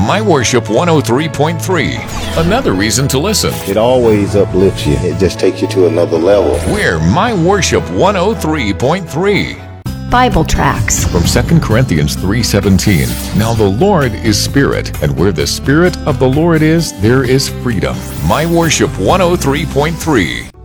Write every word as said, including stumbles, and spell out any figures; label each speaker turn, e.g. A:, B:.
A: My Worship one oh three point three. Another reason to listen.
B: It always uplifts you. It just takes you to another level.
A: We're My Worship one oh three point three.
C: Bible tracts
A: from Second Corinthians three seventeen. Now the Lord is Spirit, and where the Spirit of the Lord is, there is freedom. My Worship one oh three point three.